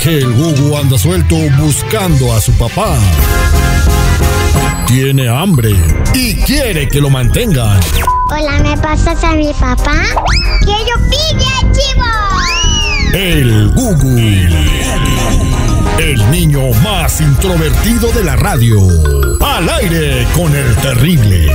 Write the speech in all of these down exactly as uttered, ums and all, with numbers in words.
que el Gugu anda suelto buscando a su papá. Tiene hambre y quiere que lo mantengan. Hola, ¿me pasas a mi papá? ¡Quiero pilla, chivo! El Gugu. El niño más introvertido de la radio. Al aire con el terrible.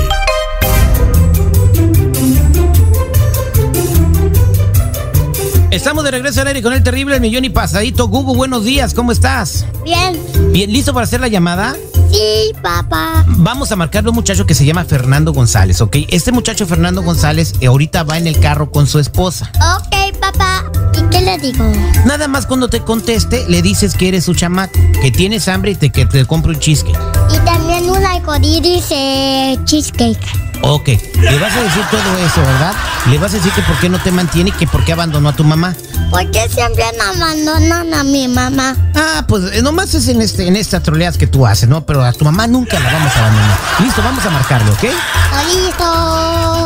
Estamos de regreso al aire con el terrible, el millón y pasadito. Gugu, buenos días, ¿cómo estás? Bien. Bien, ¿listo para hacer la llamada? Sí, papá. Vamos a marcarle a un muchacho que se llama Fernando González, ¿ok? Este muchacho Fernando González eh, ahorita va en el carro con su esposa. Ok, papá. ¿Y qué le digo? Nada más cuando te conteste, le dices que eres su chamaco, que tienes hambre y te, que te compre un cheesecake. Y también un arcoíris eh, cheesecake. Ok, le vas a decir todo eso, ¿verdad? Le vas a decir que por qué no te mantiene y que por qué abandonó a tu mamá. ¿Por qué siempre me abandonan a mi mamá? Ah, pues eh, nomás es en, este, en estas troleadas que tú haces, ¿no? Pero a tu mamá nunca la vamos a abandonar. Listo, vamos a marcarle, ¿ok? ¡Listo!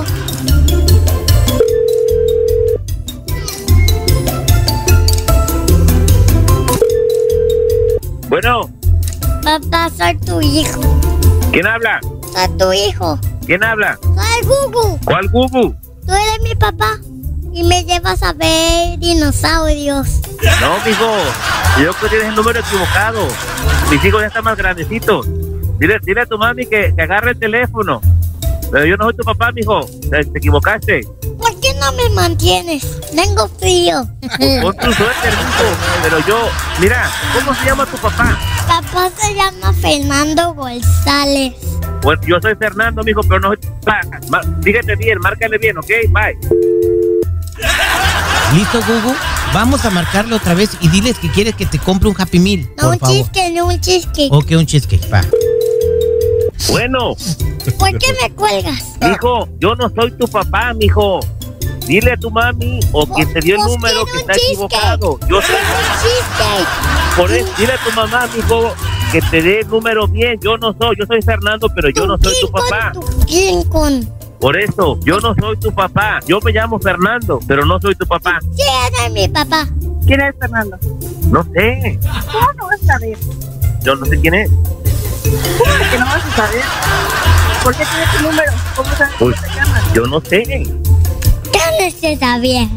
Bueno. Papá, soy tu hijo. ¿Quién habla? Soy tu hijo. ¿Quién habla? Soy Gugu. ¿Cuál Gugu? Tú eres mi papá y me llevas a ver dinosaurios. No, mijo, yo creo que tienes el número equivocado. Mis hijos ya están más grandecitos. Dile, dile a tu mami que, que agarre el teléfono. Pero yo no soy tu papá, mijo. Te, te equivocaste. ¿Por qué no me mantienes? Tengo frío. Con tu suerte, mijo. Pero yo, mira, ¿cómo se llama tu papá? Papá se llama Fernando González. Bueno, yo soy Fernando, mijo, pero no soy tu papá. Ma, dígate bien, márcale bien, ¿ok? Bye. ¿Listo, Gugu? Vamos a marcarle otra vez y diles que quieres que te compre un Happy Meal. No, un cheesecake, no un cheesecake. Ok, un cheesecake, va. Bueno. ¿Por qué me cuelgas? Mijo, yo no soy tu papá, mijo. Dile a tu mami o quien te dio el número que está equivocado. Yo soy un cheesecake. Por eso, dile a tu mamá, mijo, que te dé el número bien. Yo no soy, yo soy Fernando, pero yo no soy tu papá. ¿Quién con? Por eso, yo no soy tu papá. Yo me llamo Fernando, pero no soy tu papá. ¿Quién es mi papá? ¿Quién es Fernando? No sé. ¿Cómo no vas a saber? Yo no sé quién es. ¿Cómo que no vas a saber? ¿Por qué tienes tu número? ¿Cómo sabes cómo Pues, te llamas? yo no sé. ¿Quién es esa vieja?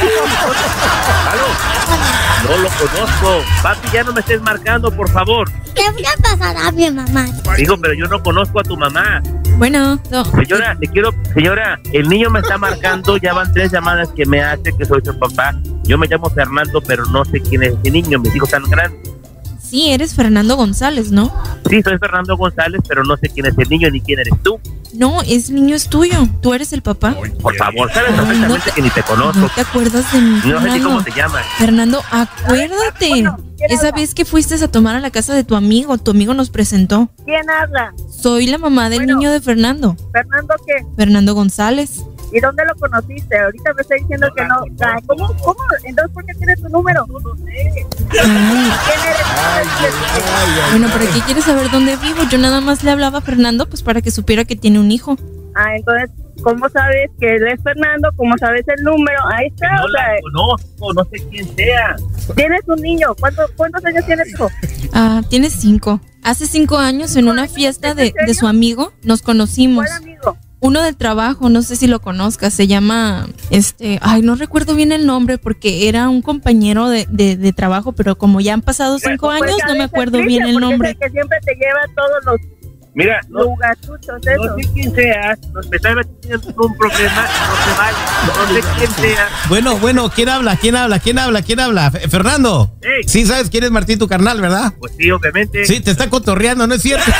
¿Aló? No lo conozco. Papi, ya no me estés marcando, por favor. Le voy a pasar a mi mamá. Digo, pero yo no conozco a tu mamá. Bueno, no. Señora, le quiero, señora, el niño me está marcando, ya van tres llamadas que me hace que soy su papá. Yo me llamo Fernando, pero no sé quién es ese niño, mis hijos están grandes. Sí, eres Fernando González, ¿no? Sí, soy Fernando González, pero no sé quién es el niño ni quién eres tú. No, ese niño es tuyo. Tú eres el papá. Por favor, sabes Ay, perfectamente no te- que ni te conozco. ¿No te acuerdas de mí, No sé ni Fernando? cómo te llamas. Fernando, acuérdate. Esa vez que fuiste a tomar a la casa de tu amigo, tu amigo nos presentó. ¿Quién habla? Soy la mamá del Bueno. niño de Fernando, ¿Fernando qué? Fernando González. ¿Y dónde lo conociste? Ahorita me está diciendo que no. Ah, ¿Cómo? ¿Cómo? Entonces, ¿por qué tienes tu número? No lo sé. Ay, ¿Quién eres? bueno, ¿para qué quieres saber dónde vivo? Yo nada más le hablaba a Fernando pues para que supiera que tiene un hijo. Ah, entonces, ¿cómo sabes que él es Fernando? ¿Cómo sabes el número? Ahí está, No o sea, la conozco, no sé quién sea. tienes un niño. ¿Cuántos, cuántos años tienes tú? Ah, tiene cinco. Hace cinco años en una fiesta de, de su amigo nos conocimos. ¿Cuál amigo? Uno del trabajo, no sé si lo conozcas, se llama, este, ay, no recuerdo bien el nombre porque era un compañero de, de, de trabajo, pero como ya han pasado cinco Pues, años, a no me veces acuerdo triste, bien el porque es nombre. el que siempre te lleva todos los Mira, no, lugarzuchos no esos. sé quién seas, no, me estás metiendo en un problema, no se vale, no sé quién seas. Bueno, bueno, ¿quién habla? ¿Quién habla? ¿Quién habla? ¿Quién habla? F- Fernando. Hey. Sí, sabes quién es Martín, tu carnal, ¿verdad? Pues sí, obviamente. Sí, te está cotorreando, ¿no es cierto?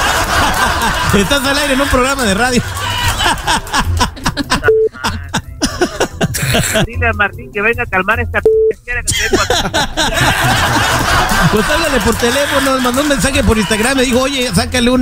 Estás al aire en un programa de radio. Dile a Martín que venga a calmar esta p***era que tengo aquí. Pues háblale por teléfono, mandó un mensaje por Instagram, me dijo, oye, sácale un